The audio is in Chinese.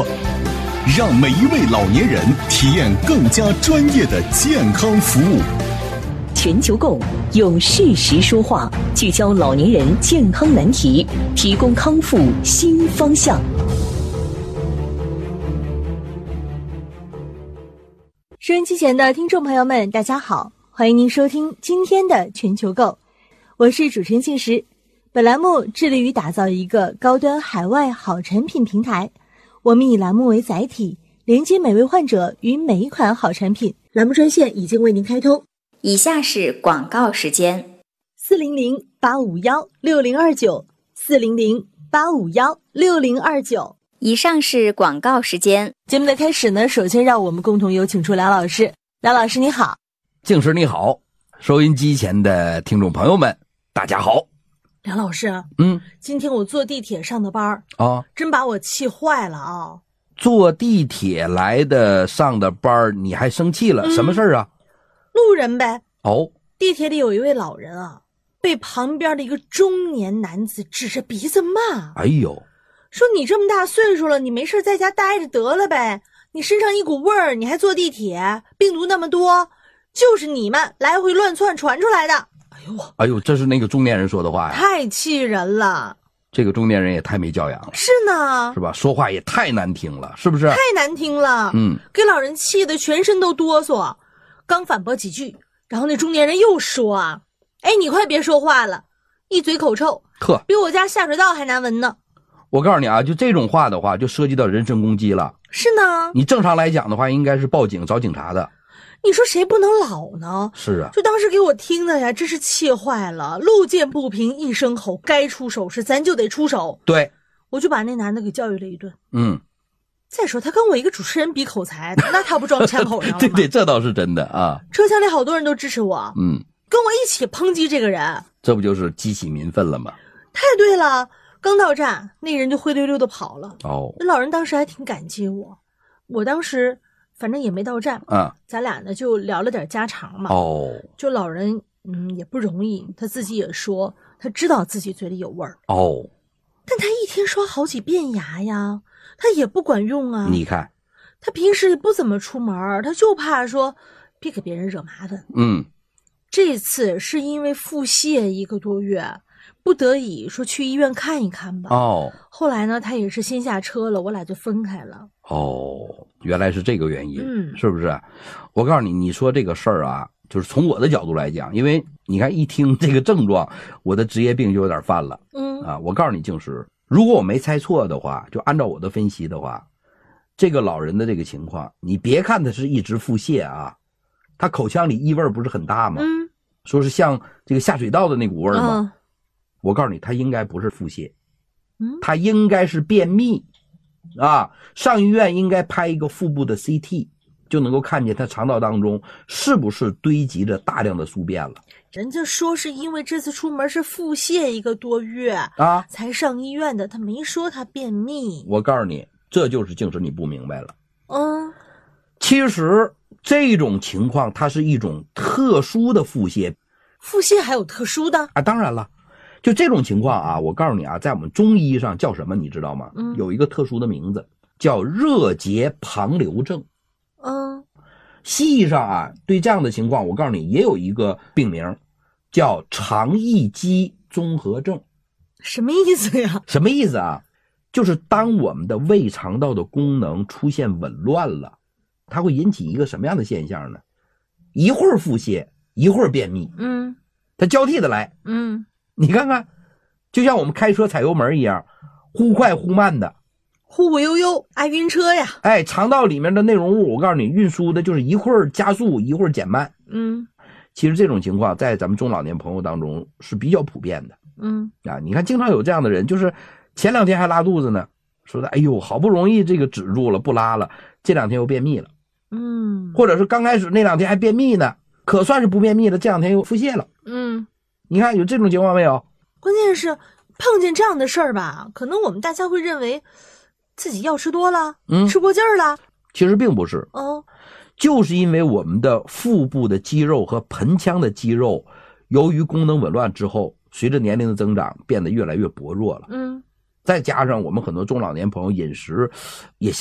让每一位老年人体验更加专业的健康服务。 全球购用事实说话，聚焦老年人健康难题，提供康复新方向。 收音机前的听众朋友们，大家好，欢迎您收听今天的全球购，我是主持人静时。本栏目致力于打造一个高端海外好产品平台，我们以栏目为载体，连接每位患者与每一款好产品。栏目专线已经为您开通， 以下是广告时间 ：400-851-6029 400-851-6029。 以上是广告时间。 节目的开始呢，首先让我们共同有请出梁老师。梁老师你好。 静时你好，收音机前的听众朋友们大家好。 梁老师，今天我坐地铁上的班啊，真把我气坏了啊！ 坐地铁来的上的班你还生气了？什么事儿啊？ 路人呗。 哦， 地铁里有一位老人啊，被旁边的一个中年男子指着鼻子骂。 哎呦， 说你这么大岁数了，你没事在家待着得了呗，你身上一股味儿，你还坐地铁，病毒那么多，就是你们来回乱窜传出来的。 哎呦，这是那个中年人说的话呀， 太气人了。 这个中年人也太没教养了。 是呢， 是吧？说话也太难听了，是不是？ 太难听了。给老人气得全身都哆嗦。刚反驳几句，然后那中年人又说啊，哎，你快别说话了，一嘴口臭，比我家下水道还难闻呢。 我告诉你啊，就这种话的话，就涉及到人身攻击了。 是呢， 你正常来讲的话，应该是报警找警察的。 你说谁不能老呢？ 是啊， 就当时给我听的呀，真是气坏了。路见不平一声吼，该出手时咱就得出手。 对， 我就把那男的给教育了一顿。再说他跟我一个主持人比口才，那他不撞枪口上了吗？ 对对，这倒是真的啊。 车厢里好多人都支持我，跟我一起抨击这个人， 这不就是激起民愤了吗？ 太对了。刚到站，那人就灰溜溜的跑了。那老人当时还挺感激我，我当时反正也没到站咱俩呢就聊了点家常嘛。就老人也不容易，他自己也说他知道自己嘴里有味儿但他一天刷好几遍牙呀，他也不管用啊。 你看他平时也不怎么出门，他就怕说别给别人惹麻烦。这次是因为腹泻1个多月，不得已说去医院看一看吧。后来呢他也是先下车了，我俩就分开了。 原来是这个原因，是不是？我告诉你，你说这个事儿啊，就是从我的角度来讲，因为你看一听这个症状，我的职业病就有点犯了。我告诉你，静时，如果我没猜错的话，就按照我的分析的话，这个老人的这个情况，你别看他是一直腹泻啊，他口腔里异味不是很大吗？说是像这个下水道的那股味吗？我告诉你，他应该不是腹泻，他应该是便秘上医院应该拍一个腹部的 CT， 就能够看见他肠道当中是不是堆积着大量的宿便了。 人家说是因为这次出门是腹泻1个多月才上医院的，他没说他便秘。 我告诉你，这就是静时你不明白了。其实这种情况它是一种特殊的腹泻。 腹泻还有特殊的当然了，就这种情况我告诉你在我们中医上叫什么你知道吗？有一个特殊的名字叫热结旁流症。西医上对这样的情况，我告诉你也有一个病名叫肠易激综合症。 什么意思呀？ 什么意思就是当我们的胃肠道的功能出现紊乱了，它会引起一个什么样的现象呢？一会儿腹泻，一会儿便秘。它交替的来。你看看，就像我们开车踩油门一样，忽快忽慢的， 忽忽悠悠，爱晕车呀。 肠道里面的内容物，我告诉你，运输的就是一会儿加速，一会儿减慢。其实这种情况在咱们中老年朋友当中是比较普遍的。你看经常有这样的人，就是前2天还拉肚子呢，说的哎呦好不容易这个止住了不拉了，这2天又便秘了。或者是刚开始那2天还便秘呢，可算是不便秘了，这2天又腹泻了。你看有这种情况没有？ 关键是碰见这样的事儿吧，可能我们大家会认为自己药吃多了，吃过劲儿了。 其实并不是。就是因为我们的腹部的肌肉和盆腔的肌肉由于功能紊乱之后，随着年龄的增长变得越来越薄弱了。再加上我们很多中老年朋友饮食也